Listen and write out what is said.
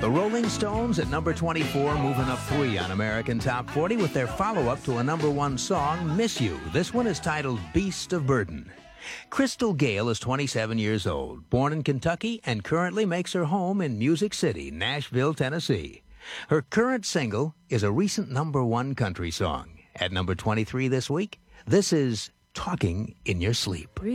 The Rolling Stones at number 24, moving up 3 on American Top 40 with their follow-up to a number 1 song, Miss You. This one is titled Beast of Burden. Crystal Gale is 27 years old, born in Kentucky, and currently makes her home in Music City, Nashville, Tennessee. Her current single is a recent number 1 country song. At number 23 this week, this is Talking in Your Sleep.